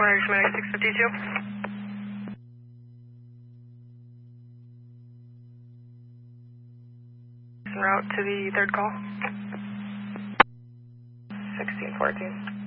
California Schematic 652. En route to the third call. 1614.